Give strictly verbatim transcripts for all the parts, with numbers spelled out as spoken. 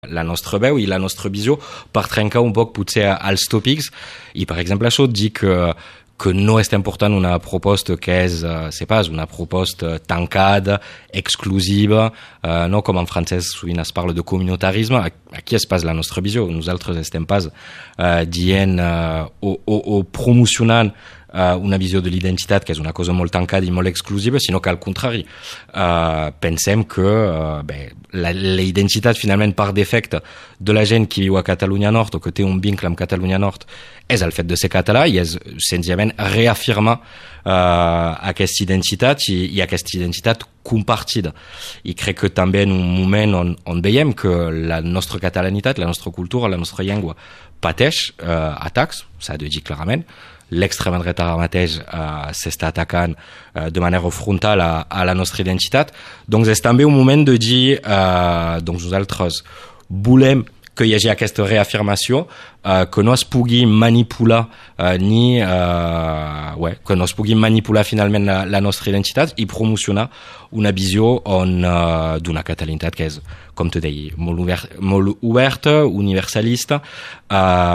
la nostra veu i la nostra visió per trencar un poc potser els tòpics i per exemple això dir que que no estem portant una proposta que és, uh, sé pas, una proposta tancada, exclusiva, uh, no com en francès sovint es parla de comunitarisme, aquí és pas la nostra visió, nosaltres estem pas uh, dient uh, o, o, o promocionant uh, una visió de l'identitat que és una cosa molt tancada i molt exclusiva, sinó que al contrari, uh, pensem que uh, bé, la, la identitat finalment per defecte de la gent que viu a Catalunya Nord o que té un vincle amb Catalunya Nord és el fet de ser català i és senzillament reafirmar uh, aquesta identitat i, i aquesta identitat compartida. I crec que també en un moment on, on veiem que la nostra catalanitat, la nostra cultura, la nostra llengua pateix uh, atacs, s'ha de dir clarament, l'extrema dreta ara mateix uh, s'està atacant uh, de manera frontal a, a la nostra identitat, doncs és també un moment de dir uh, doncs nosaltres volem que hi hagi aquesta reafirmació, uh, que no es pugui manipular uh, ni uh, ouais, que no es pugui manipular finalment la, la nostra identitat i promocionar una visió on, uh, d'una catalanitat que és, com te deia, molt, obert, molt oberta, universalista, uh,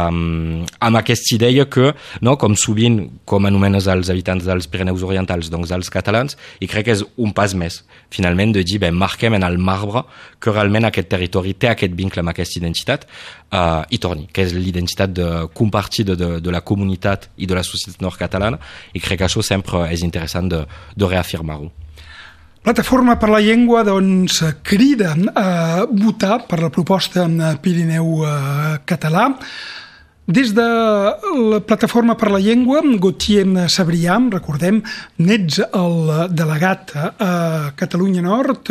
amb aquesta idea que, no, com sovint, com anomenes els habitants dels Pirineus Orientals, doncs els catalans, i crec que és un pas més, finalment, de dir, ben, marquem en el marbre que realment aquest territori té aquest vincle amb aquesta identitat uh, i torni, que és l'identitat de, compartida de, de la comunitat i de la societat nord-catalana, i crec que això sempre és interessant de, de reafirmar-ho. Plataforma per la Llengua doncs, crida a votar per la proposta Pirineu Català. Des de la Plataforma per la Llengua, Gautier Sabrià, recordem, n'ets el delegat a Catalunya Nord.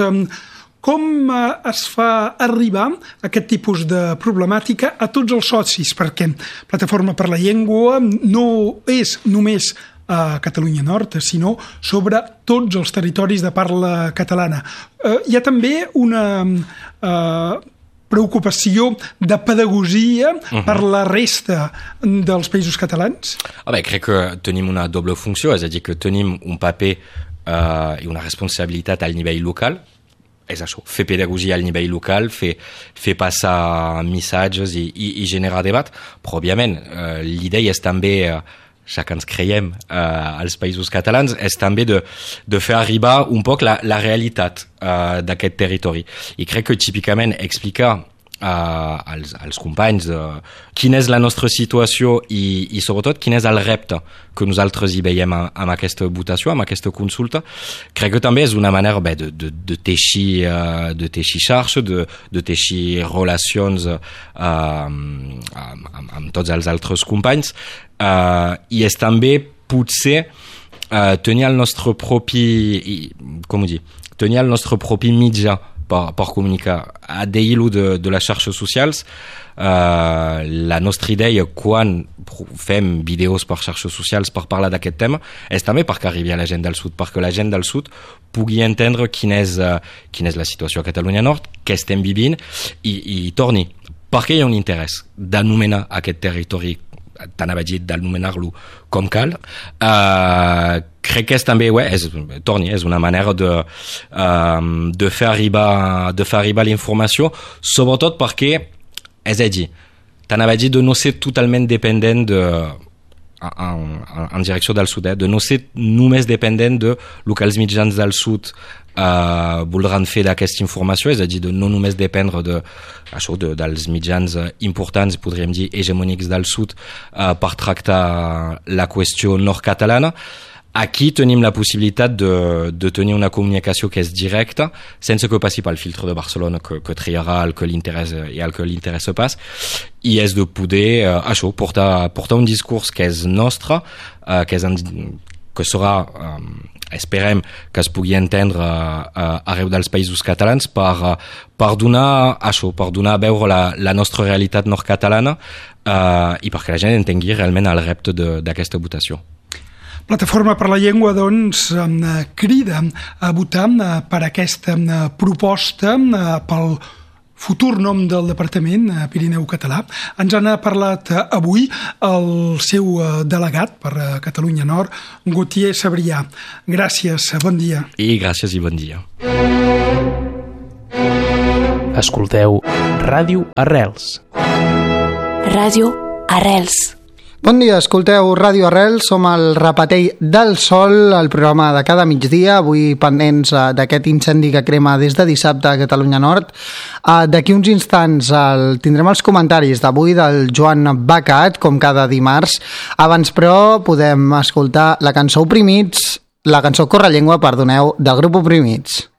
Com es fa arribar aquest tipus de problemàtica a tots els socis? Perquè Plataforma per la Llengua no és només a Catalunya Nord, sinó sobre tots els territoris de parla catalana. Eh, hi ha també una eh, preocupació de pedagogia uh-huh. per la resta dels països catalans? Ah bé, crec que tenim una doble funció, és a dir, que tenim un paper eh, i una responsabilitat al nivell local, és això, fer pedagogia al nivell local, fer, fer passar missatges i, i, i generar debat, però òbviament eh, l'idea és també eh, ja que ens creiem eh, als països catalans, és també de, de fer arribar un poc la, la realitat eh, d'aquest territori. I crec que típicament explicar eh, als, als companys eh, quina és la nostra situació i, i sobretot quin és el repte que nosaltres hi veiem amb aquesta votació, amb aquesta consulta, crec que també és una manera bé, de, de, de, teixir, uh, de teixir xarxa, de, de teixir relacions uh, amb, amb, amb tots els altres companys, uh, i és també potser uh, tenir el nostre propi, com ho dir, tenir el nostre propi mitjà per, per comunicar. A dir-ho de, de les xarxes socials, Uh, la nostra idea quan fem vídeos per xarxes socials per parlar d'aquest tema és també perquè arribi a la gent del sud, perquè la gent del sud pugui entendre quina és, uh, quina és la situació a Catalunya Nord, què estem vivint i, i torni, perquè hi ha un interès d'anomenar aquest territori, t'anava a dir d'anomenar-lo com cal. Uh, crec que és també, ouais, és, torni, és una manera de, uh, de fer arribar, de fer arribar l'informació, sobretot perquè és a dir, t'anava a dir de no ser totalment dependent de, en, en, en direcció del sud, eh? De no ser només dependent de lo que els mitjans del sud eh, voldran fer d'aquesta informació, és a dir, de no només dependre de, això, de, dels mitjans importants, podríem dir, hegemònics del sud eh, per tractar la qüestió nord-catalana. Aquí tenim la possibilitat de, de tenir una comunicació que és directa, sense que passi pel filtre de Barcelona, que, que triarà el que li interessa i el que li interessa pas, i és de poder, uh, això, portar, portar un discurs que és nostre, uh, que, és en, que serà, um, esperem que es pugui entendre uh, arreu dels països catalans per, uh, per donar això, per donar a veure la, la nostra realitat nord-catalana uh, i perquè la gent entengui realment el repte d'aquesta votació. Plataforma per la Llengua doncs, crida a votar per aquesta proposta, pel futur nom del Departament Pirineu Català. Ens n'ha parlat avui el seu delegat per Catalunya Nord, Gautier Sabrià. Gràcies, bon dia. I gràcies i bon dia. Escolteu Ràdio Arrels. Ràdio Arrels. Bon dia, escolteu Ràdio Arrels, som el Repetell del Sol, el programa de cada migdia, avui pendents d'aquest incendi que crema des de dissabte a Catalunya Nord. D'aquí uns instants el, tindrem els comentaris d'avui del Joan Bacat, com cada dimarts. Abans, però, podem escoltar la cançó Oprimits, la cançó Correllengua, perdoneu, del grup Oprimits.